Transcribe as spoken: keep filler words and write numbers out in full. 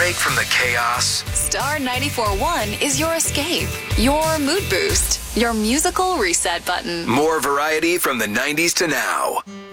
break from the chaos? Star ninety-four point one is your escape, your mood boost, your musical reset button. More variety from the nineties to now.